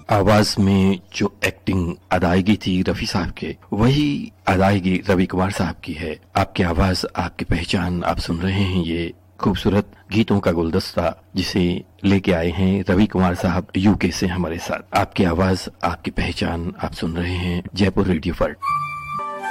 आवाज में जो एक्टिंग अदायगी थी रफी साहब के, वही अदायगी रवि कुमार साहब की है। आपकी आवाज, आपकी पहचान, आप सुन रहे हैं ये खूबसूरत गीतों का गुलदस्ता जिसे लेके आए हैं रवि कुमार साहब यूके से हमारे साथ। आपकी आवाज, आपकी पहचान, आप सुन रहे हैं जयपुर रेडियो पर।